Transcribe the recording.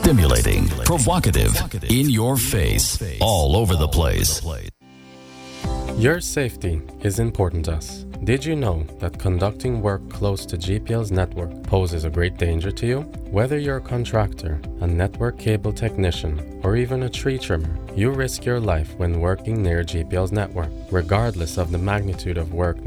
Stimulating, provocative, in your face, all over the place. Your safety is important to us. Did you know that conducting work close to GPL's network poses a great danger to you? Whether you're a contractor, a network cable technician, or even a tree trimmer, you risk your life when working near GPL's network, regardless of the magnitude of work